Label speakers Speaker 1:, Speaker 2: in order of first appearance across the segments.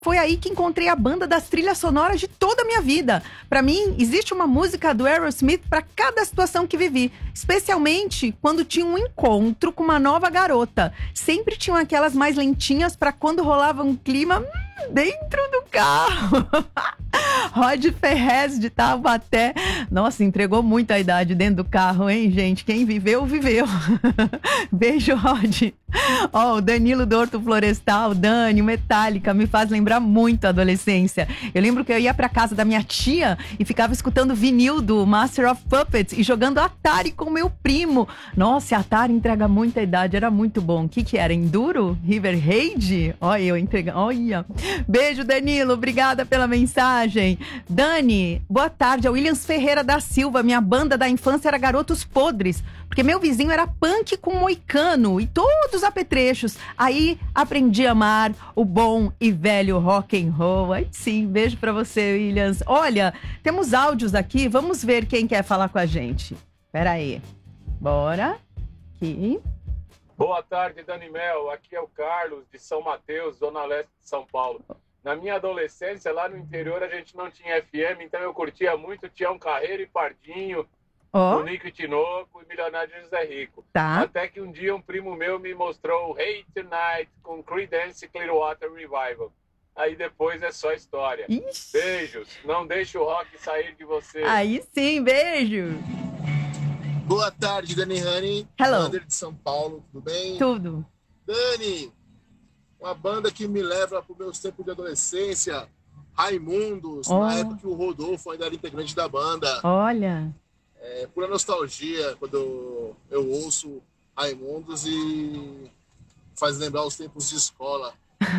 Speaker 1: foi aí que encontrei a banda das trilhas sonoras de toda a minha vida. Pra mim, existe uma música do Aerosmith pra cada situação que vivi. Especialmente quando tinha um encontro com uma nova garota. Sempre tinham aquelas mais lentinhas pra quando rolava um clima dentro do carro. Rod Ferrez de Taubaté. Nossa, entregou muito a idade dentro do carro, hein, gente? Quem viveu, viveu. Beijo, Rod. Ó, o Danilo do Horto Florestal, Dani, o Metallica, me faz lembrar muito a adolescência. Eu lembro que eu ia pra casa da minha tia e ficava escutando vinil do Master of Puppets e jogando Atari com meu primo. Nossa, Atari entrega muita idade, era muito bom. O que era? Enduro? River Raid? Olha, eu entregando. Olha. Beijo, Danilo, obrigada pela mensagem. Dani, boa tarde, é Williams Ferreira da Silva. Minha banda da infância era Garotos Podres, porque meu vizinho era punk com moicano e todos apetrechos. Aí aprendi a amar o bom e velho rock and roll. Aí sim, beijo pra você, Williams. Olha, temos áudios aqui, vamos ver quem quer falar com a gente. Pera aí, bora. Aqui.
Speaker 2: Boa tarde, Dani Mel. Aqui é o Carlos, de São Mateus, Zona Leste de São Paulo. Na minha adolescência, lá no interior, a gente não tinha FM, então eu curtia muito Tião Carreiro e Pardinho, Tonico e Tinoco e Milionário José Rico.
Speaker 1: Tá.
Speaker 2: Até que um dia um primo meu me mostrou Hey Tonight com Creedence Clearwater Revival. Aí depois é só história.
Speaker 1: Ixi.
Speaker 2: Beijos. Não deixe o rock sair de você.
Speaker 1: Aí sim, beijo.
Speaker 3: Boa tarde, Dani Honey.
Speaker 1: Hello.
Speaker 3: Wander de São Paulo, tudo bem?
Speaker 1: Tudo.
Speaker 3: Dani, uma banda que me leva para os meus tempos de adolescência, Raimundos, na época que o Rodolfo ainda era integrante da banda.
Speaker 1: Olha.
Speaker 3: É pura nostalgia quando eu ouço Raimundos e faz lembrar os tempos de escola.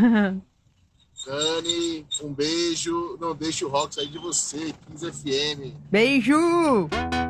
Speaker 3: Dani, um beijo. Não deixe o rock sair de você. 15 FM.
Speaker 1: Beijo!